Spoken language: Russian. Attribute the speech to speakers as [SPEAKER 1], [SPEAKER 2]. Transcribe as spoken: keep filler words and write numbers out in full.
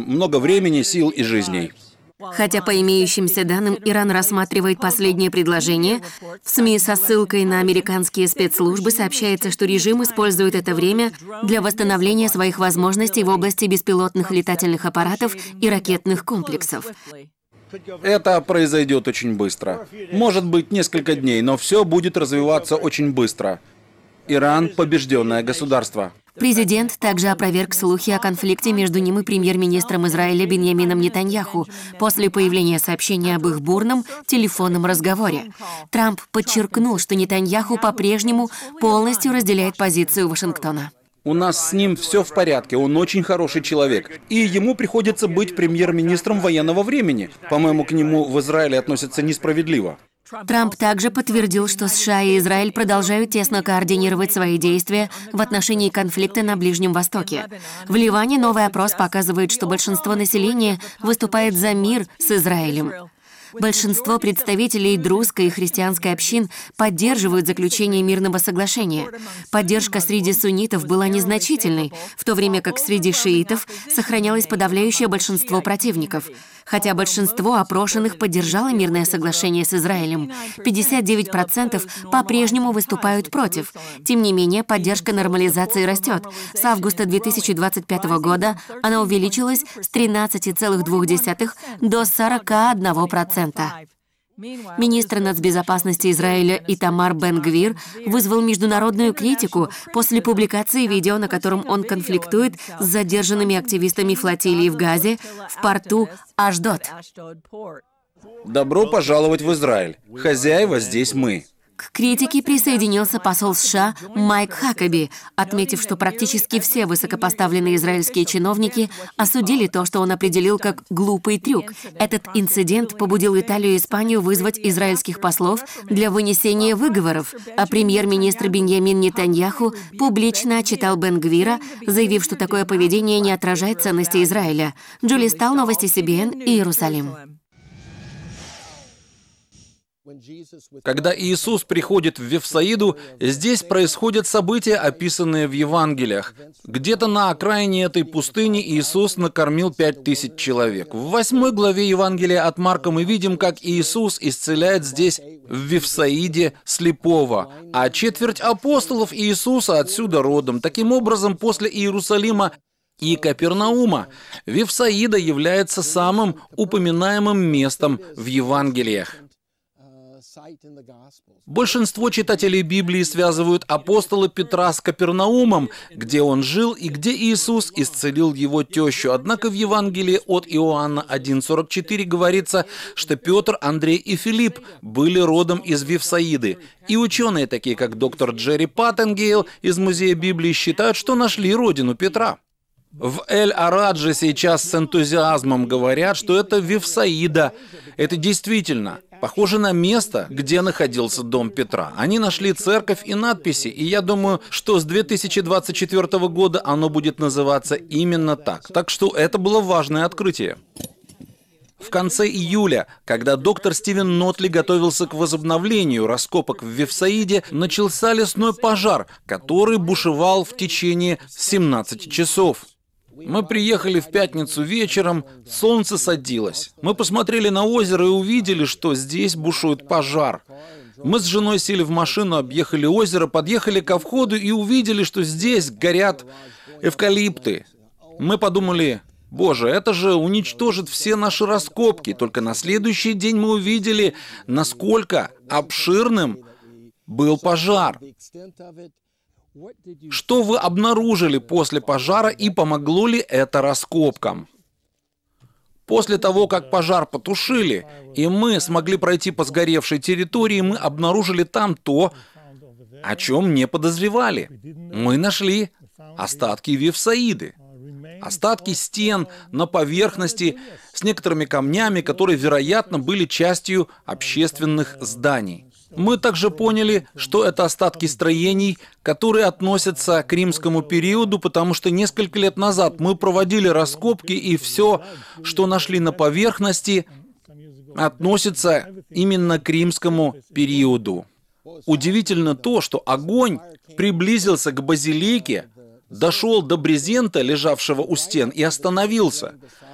[SPEAKER 1] много времени, сил и жизней.
[SPEAKER 2] Хотя по имеющимся данным Иран рассматривает последнее предложение, в СМИ со ссылкой на американские спецслужбы сообщается, что режим использует это время для восстановления своих возможностей в области беспилотных летательных аппаратов и ракетных комплексов.
[SPEAKER 1] Это произойдет очень быстро. Может быть, несколько дней, но все будет развиваться очень быстро. Иран – побежденное государство.
[SPEAKER 2] Президент также опроверг слухи о конфликте между ним и премьер-министром Израиля Биньямином Нетаньяху после появления сообщения об их бурном телефонном разговоре. Трамп подчеркнул, что Нетаньяху по-прежнему полностью разделяет позицию Вашингтона.
[SPEAKER 1] У нас с ним все в порядке, он очень хороший человек. И ему приходится быть премьер-министром военного времени. По-моему, к нему в Израиле относятся несправедливо.
[SPEAKER 2] Трамп также подтвердил, что США и Израиль продолжают тесно координировать свои действия в отношении конфликта на Ближнем Востоке. В Ливане новый опрос показывает, что большинство населения выступает за мир с Израилем. Большинство представителей друзской и христианской общин поддерживают заключение мирного соглашения. Поддержка среди суннитов была незначительной, в то время как среди шиитов сохранялось подавляющее большинство противников. Хотя большинство опрошенных поддержало мирное соглашение с Израилем, пятьдесят девять процентов по-прежнему выступают против. Тем не менее, поддержка нормализации растет. С августа две тысячи двадцать пятого года она увеличилась с тринадцати целых двух десятых до сорока одного процента. Министр нацбезопасности Израиля Итамар Бен-Гвир вызвал международную критику после публикации видео, на котором он конфликтует с задержанными активистами флотилии в Газе в порту Ашдод.
[SPEAKER 1] Добро пожаловать в Израиль. Хозяева здесь мы.
[SPEAKER 2] К критике присоединился посол США Майк Хакаби, отметив, что практически все высокопоставленные израильские чиновники осудили то, что он определил как «глупый трюк». Этот инцидент побудил Италию и Испанию вызвать израильских послов для вынесения выговоров, а премьер-министр Биньямин Нетаньяху публично отчитал Бен-Гвира, заявив, что такое поведение не отражает ценности Израиля. Джули Стал, новости Си Би Эн, Иерусалим.
[SPEAKER 1] Когда Иисус приходит в Вифсаиду, здесь происходят события, описанные в Евангелиях. Где-то на окраине этой пустыни Иисус накормил пять тысяч человек. В восьмой главе Евангелия от Марка мы видим, как Иисус исцеляет здесь, в Вифсаиде, слепого, а четверть апостолов Иисуса отсюда родом. Таким образом, после Иерусалима и Капернаума Вифсаида является самым упоминаемым местом в Евангелиях. Большинство читателей Библии связывают апостола Петра с Капернаумом, где он жил и где Иисус исцелил его тещу. Однако в Евангелии от Иоанна один сорок четыре говорится, что Петр, Андрей и Филипп были родом из Вифсаиды. И ученые, такие как доктор Джерри Паттенгейл из Музея Библии, считают, что нашли родину Петра. В Эль-Арадже сейчас с энтузиазмом говорят, что это Вифсаида. Это действительно похоже на место, где находился дом Петра. Они нашли церковь и надписи, и я думаю, что с две тысячи двадцать четвёртого года оно будет называться именно так. Так что это было важное открытие. В конце июля, когда доктор Стивен Нотли готовился к возобновлению раскопок в Вифсаиде, начался лесной пожар, который бушевал в течение семнадцати часов. Мы приехали в пятницу вечером, солнце садилось. Мы посмотрели на озеро и увидели, что здесь бушует пожар. Мы с женой сели в машину, объехали озеро, подъехали ко входу и увидели, что здесь горят эвкалипты. Мы подумали: боже, это же уничтожит все наши раскопки. Только на следующий день мы увидели, насколько обширным был пожар. Что вы обнаружили после пожара и помогло ли это раскопкам? После того, как пожар потушили, и мы смогли пройти по сгоревшей территории, мы обнаружили там то, о чем не подозревали. Мы нашли остатки Вифсаиды. Остатки стен на поверхности с некоторыми камнями, которые, вероятно, были частью общественных зданий. Мы также поняли, что это остатки строений, которые относятся к римскому периоду, потому что несколько лет назад мы проводили раскопки, и все, что нашли на поверхности, относится именно к римскому периоду. Удивительно то, что огонь приблизился к базилике, дошел до брезента, лежавшего у стен, и остановился.